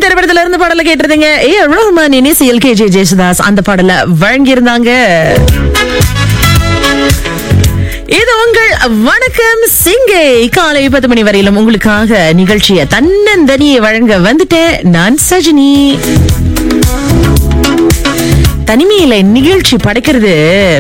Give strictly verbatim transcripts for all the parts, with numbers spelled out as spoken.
திரைப்படத்துல இருந்து பாடல கேட்டிருந்தீங்க. ஏ ரஹ்மான் இசையில் கே ஜே ஜேசுதாஸ் அந்த பாடல வழங்கியிருந்தாங்க. இது உங்கள் வணக்கம் சிங்கை. காலை பத்து மணி வரையிலும் உங்களுக்காக நிகழ்ச்சியை தன்னந்தனியை வழங்க வந்துட்டேன். நான் சஜினி. தனிமையில நிகழ்ச்சி படைக்கிறது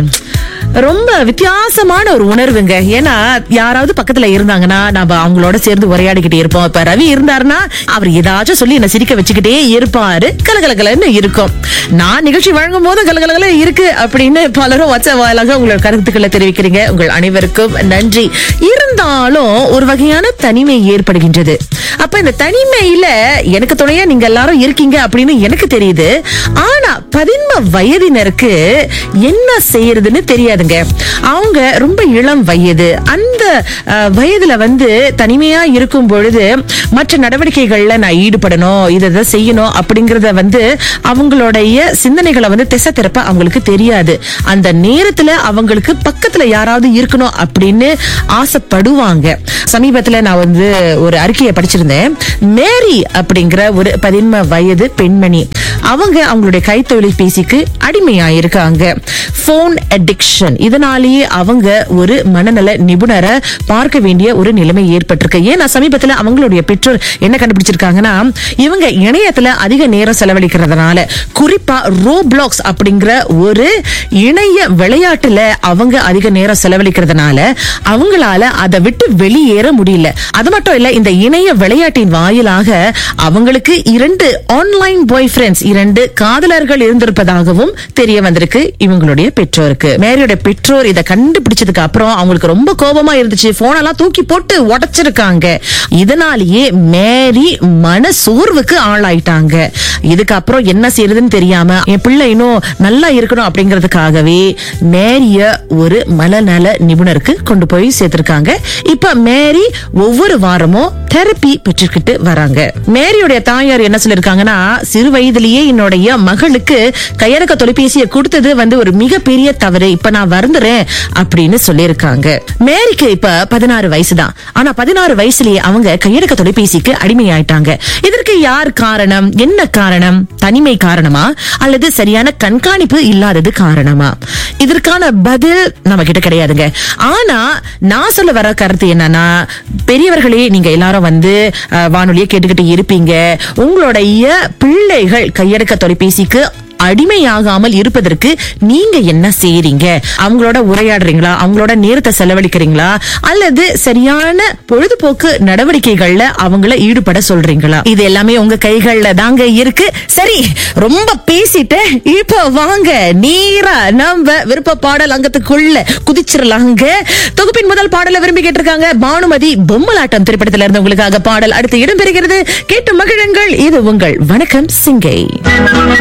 ரொம்ப வித்தியாசமான ஒரு உணர்வுங்க. ஏன்னா யாராவது பக்கத்துல இருந்தாங்கன்னா நம்ம அவங்களோட சேர்ந்து உரையாடிக்கிட்டே இருப்போம். இப்ப ரவி இருந்தாருன்னா அவர் ஏதாச்சும் சொல்லி என்ன சிரிக்க வச்சுக்கிட்டே இருப்பாரு. கலகலகலன்னு இருக்கும். நான் நிகழ்ச்சி வழங்கும் போது கலகலகல இருக்கு அப்படின்னு பலரும் வாட்ஸ்அப் வாயிலாக உங்களோட கருத்துக்களை தெரிவிக்கிறீங்க. உங்கள் அனைவருக்கும் நன்றி. இருந்தாலும் ஒரு வகையான தனிமை ஏற்படுகின்றது. அப்ப இந்த தனிமையில எனக்கு துணையா நீங்க எல்லாரும் இருக்கீங்க அப்படின்னு எனக்கு தெரியுது. ஆனா பதின்ம வயதினருக்கு என்ன செய்யறதுன்னு தெரியாதுங்க. அவங்க ரொம்ப இளம் வயது. அந்த வயதுல வந்து தனிமையா இருக்கும் பொழுது மற்ற நடவடிக்கைகள்ல நான் ஈடுபடணும், இதை செய்யணும் அப்படிங்கறத வந்து அவங்களுடைய சிந்தனைகளை வந்து திசை திருப்ப அவங்களுக்கு தெரியாது. அந்த நேரத்துல அவங்களுக்கு பக்கத்துல யாராவது இருக்கணும் அப்படின்னு ஆசைப்படுவாங்க. சமீபத்துல நான் வந்து ஒரு அறிக்கையை படிச்சிருந்தேன். மேரி அப்படிங்கிற ஒரு பதின்ம வயது பெண்மணி, அவங்க அவங்களுடைய கைத்தொலைபேசிக்கு அடிமையா இருக்காங்க. Phone addiction. இதனாலேயே அவங்க ஒரு மனநல நிபுணரை பார்க்க வேண்டிய ஒரு நிலைமை ஏற்பட்டிருக்கு. ஏன்னா சமீபத்துல அவங்களுடைய பெற்றோர் என்ன கண்டுபிடிச்சிருக்காங்கன்னா, இவங்க இணையத்துல அதிக நேரம் செலவழிக்கிறதுனால, குறிப்பா ரோப்ளாக்ஸ் அப்படிங்கிற ஒரு இணைய விளையாட்டுல அவங்க அதிக நேரம் செலவழிக்கிறதுனால அவங்களால அதை விட்டு வெளியேற முடியல. அது மட்டும் இல்ல, இந்த இணைய விளையாட்டின் வாயிலாக அவங்களுக்கு இரண்டு ஆன்லைன் பாய் ஃப்ரெண்ட்ஸ், இரண்டு காதலர்கள் இருந்திருப்பதாகவும் தெரிய வந்திருக்கு இவங்களுடைய பெற்றோருக்கு. மேரியோட பெற்றோர் இதை கண்டுபிடிச்சதுக்கு அப்புறம் அவங்களுக்கு ரொம்ப கோபமா இருந்துச்சு. போனெல்லாம் தூக்கி போட்டு உடைச்சிருக்காங்க. இதனாலேயே மேரி மன சோர்வுக்கு ஆளாயிட்டாங்க. இதுக்கப்புறம் என்ன செய்யறதுன்னு தெரியாம என் பிள்ளை இன்னும் நல்லா இருக்கணும் அப்படிங்கறதுக்காகவே மேரிய ஒரு மனநல நிபுணருக்கு கொண்டு போய் சேர்த்திருக்காங்க. இப்ப மேரி ஒவ்வொரு வாரமும் தெரப்பி பெற்றுக்கிட்டு வராங்க. மேரியுடைய தாயார் என்ன சொல்லிருக்காங்கன்னா, சிறு வயதிலேயே என்னுடைய மகளுக்கு கையடக்க தொலைபேசியை கொடுத்தது வந்து ஒரு மிகப்பெரிய தவறு. இப்ப நான் வருந்துறேன் அப்படின்னு சொல்லியிருக்காங்க. மேரிக்கு இப்ப பதினாறு வயசுதான். ஆனா பதினாறு வயசுலயே அவங்க கையடக்க தொலைபேசிக்கு அடிமையாயிட்டாங்க. இதற்கு யார் காரணம்? என்ன காரணம்? தனிமை காரணமா அல்லது சரியான கண்காணிப்பு இல்லாதது காரணமா? இதற்கான பதில் நம்ம கிட்ட கிடையாதுங்க. ஆனா நான் சொல்ல வர கருத்து என்னன்னா, பெரியவர்களே நீங்க எல்லாரும் வந்து வானொலியை கேட்டுக்கிட்டு இருப்பீங்க. உங்களுடைய பிள்ளைகள் கையடக்க தொலைபேசிக்கு அடிமையாகாமல் இருப்பதற்கு நீங்க என்ன செய்யறீங்க? அவங்களோட உரையாடுறீங்களா? அவங்களோட நேரத்தை செலவழிக்கிறீங்களா? அல்லது சரியான பொழுதுபோக்கு நடவடிக்கைகள்ல அவங்கள ஈடுபட சொல்றீங்களா? இது எல்லாமே உங்க கைகள்ல தாங்க இருக்கு. சரி, ரொம்ப பேசிட்டு இப்ப வாங்க நேரா நம்ம விருப்ப பாடல் அங்கத்துக்குள்ள குதிச்சிடலாங்க. தொகுப்பின் முதல் பாடலை விரும்பி கேட்டிருக்காங்க பானுமதி. பொம்மலாட்டம் திரைப்படத்துல இருந்து உங்களுக்காக பாடல் அடுத்து இடம்பெறுகிறது. கேட்டு மகிழுங்கள். இது உங்கள் வணக்கம் சிங்கை.